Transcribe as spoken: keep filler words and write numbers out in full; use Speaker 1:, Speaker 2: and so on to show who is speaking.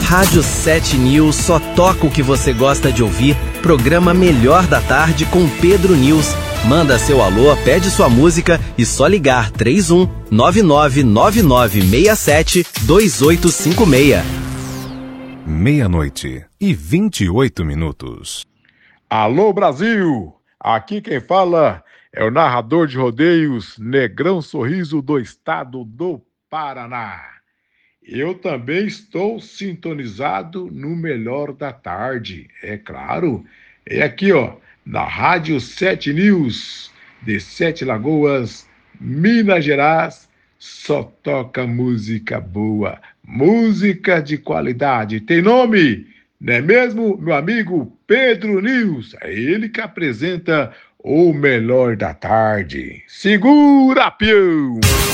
Speaker 1: Rádio sete News só toca o que você gosta de ouvir. Programa Melhor da Tarde com Pedro News. Manda seu alô, pede sua música e só ligar três um nove nove nove nove seis sete dois oito cinco seis.
Speaker 2: Meia-noite e vinte e oito minutos.
Speaker 3: Alô, Brasil! Aqui quem fala é o narrador de rodeios Negrão Sorriso do estado do Paraná. Eu também estou sintonizado no Melhor da Tarde, é claro. É aqui, ó, na Rádio sete News, de Sete Lagoas, Minas Gerais, só toca música boa, música de qualidade. Tem nome, não é mesmo, meu amigo Pedro News? É ele que apresenta o Melhor da Tarde. Segura, peão!